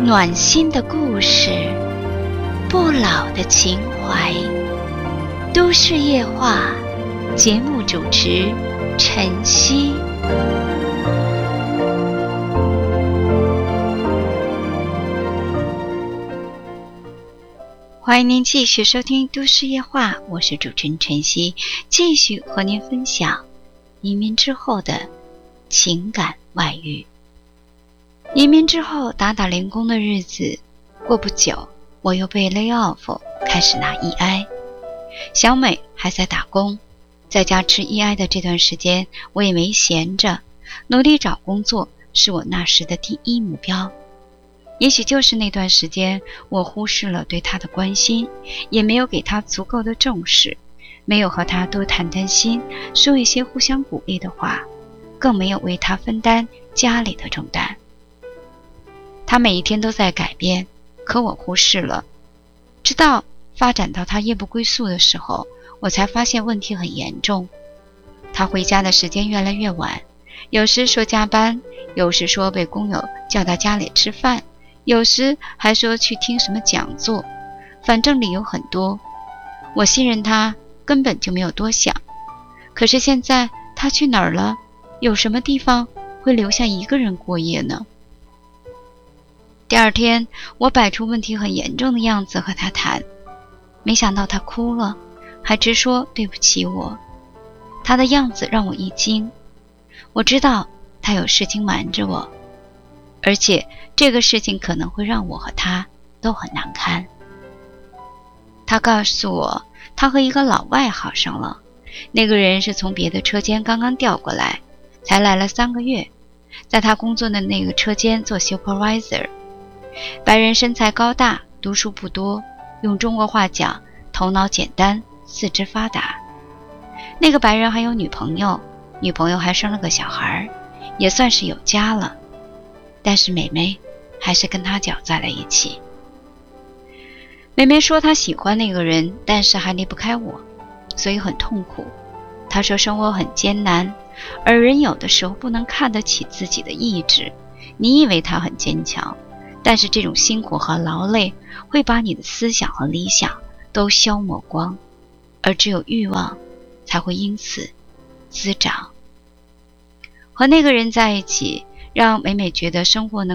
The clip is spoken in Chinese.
暖心的故事，不老的情怀。都市夜话，节目主持晨曦。欢迎您继续收听都市夜话，我是主持人晨曦，继续和您分享移民之后的情感外遇。移民之后打零工的日子过不久，我又被 lay off， 开始拿 EI。 小美还在打工，在家吃 EI 的这段时间，我也没闲着，努力找工作是我那时的第一目标。也许就是那段时间，我忽视了对她的关心，也没有给她足够的重视，没有和她多谈心，说一些互相鼓励的话，更没有为她分担家里的重担。她每一天都在改变，可我忽视了。直到发展到她夜不归宿的时候，我才发现问题很严重。她回家的时间越来越晚，有时说加班，有时说被工友叫到家里吃饭，有时还说去听什么讲座，反正理由很多。我信任她，根本就没有多想。可是现在她去哪儿了？有什么地方会留下一个人过夜呢？第二天，我摆出问题很严重的样子和她谈，没想到她哭了，还直说对不起我。她的样子让我一惊，我知道她有事情瞒着我，而且这个事情可能会让我和她都很难堪。她告诉我，她和一个老外好上了，那个人是从别的车间刚刚调过来，才来了3个月，在她工作的那个车间做 supervisor。 白人身材高大，读书不多，用中国话讲，头脑简单，四肢发达。那个白人还有女朋友，女朋友还生了个小孩，也算是有家了。但是美美还是跟他搅在了一起。美美说她喜欢那个人，但是还离不开我，所以很痛苦。她说生活很艰难，而人有的时候不能看得起自己的意志。你以为她很坚强，但是这种辛苦和劳累会把你的思想和理想都消磨光，而只有欲望才会因此滋长。和那个人在一起，让美美觉得生活能